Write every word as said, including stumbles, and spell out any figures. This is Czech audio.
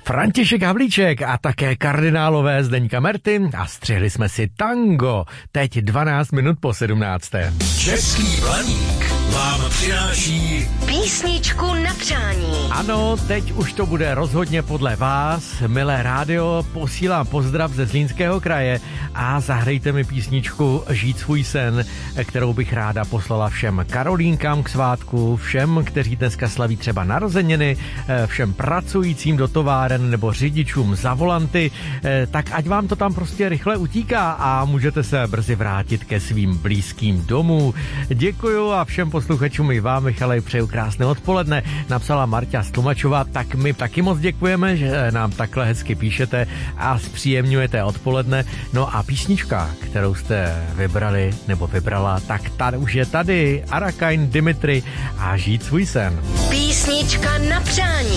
František Havlíček a také kardinálové Zdeňka Merty a střihli jsme si tango. Teď dvanáct minut po sedmnácté. Český Blaník vám přináší písničku na přání. Ano, teď už to bude rozhodně podle vás. Milé rádio, posílám pozdrav ze Zlínského kraje a zahrajte mi písničku Žít svůj sen, kterou bych ráda poslala všem Karolínkám k svátku, všem, kteří dneska slaví třeba narozeniny, všem pracujícím do továren nebo řidičům za volanty, tak ať vám to tam prostě rychle utíká a můžete se brzy vrátit ke svým blízkým domů. Děkuju a všem posluchačům i vám, Michale, přeju krásné odpoledne. Napsala Marta Stlumačová, tak my taky moc děkujeme, že nám takhle hezky píšete a zpříjemňujete odpoledne. No a písnička, kterou jste vybrali nebo vybrala, tak ta už je tady. Arakain, Dimitri a Žít svůj sen. Písnička na přání.